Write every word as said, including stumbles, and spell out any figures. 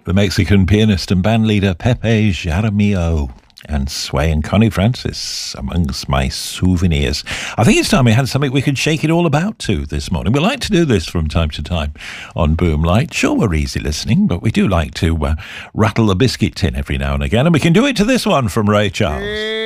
The Mexican pianist and bandleader Pepe Jaramillo and Sway and Connie Francis amongst my souvenirs. I think it's time we had something we could shake it all about to this morning. We like to do this from time to time on Boomlight. Sure, we're easy listening, but we do like to uh, rattle the biscuit tin every now and again, and we can do it to this one from Ray Charles.